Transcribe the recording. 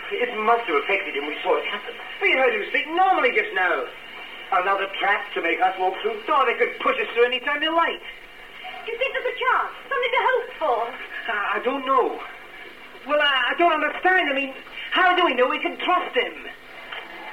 It must have affected him. We saw it happen. We heard him speak normally just now. Another trap to make us walk through. Thought they could push us through any time they liked. Do you think there's a chance? Something to hope for? I don't know. Well, I don't understand. I mean, how do we know we can trust him?